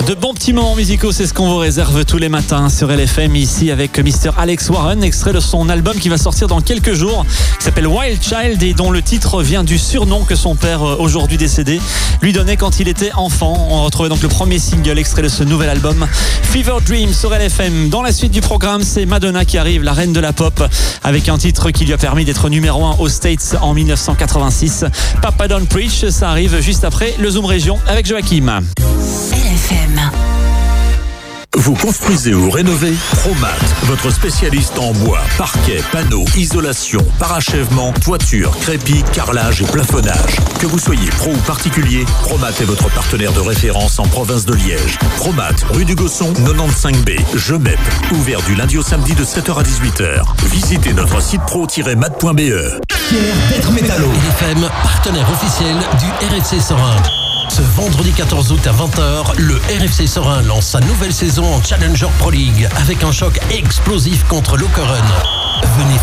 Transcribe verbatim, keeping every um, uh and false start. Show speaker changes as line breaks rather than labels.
De bons petits moments musicaux, c'est ce qu'on vous réserve tous les matins sur L F M, ici avec Mister Alex Warren, extrait de son album qui va sortir dans quelques jours, qui s'appelle Wild Child et dont le titre vient du surnom que son père, aujourd'hui décédé, lui donnait quand il était enfant. On retrouvait donc le premier single extrait de ce nouvel album, Fever Dream, sur L F M. Dans la suite du programme, c'est Madonna qui arrive, la reine de la pop, avec un titre qui lui a permis d'être numéro un aux States en dix-neuf cent quatre-vingt-six. Papa Don't Preach, ça arrive juste après le Zoom Région avec Joachim.
L F M.
Vous construisez ou rénovez? Promat, votre spécialiste en bois, parquet, panneaux, isolation, parachèvement, toiture, crépi, carrelage et plafonnage. Que vous soyez pro ou particulier, Promat est votre partenaire de référence en province de Liège. Promat, rue du Gosson, quatre-vingt-quinze B, Gemep. Ouvert du lundi au samedi de sept heures à dix-huit heures. Visitez notre site pro tiret mat point b e.
Fier d'être métallo.
L F M, partenaire officiel du R F C Sorin. Ce vendredi quatorze août à vingt heures, le R F C Sorin lance sa nouvelle saison en Challenger Pro League avec un choc explosif contre Lokeren. Venez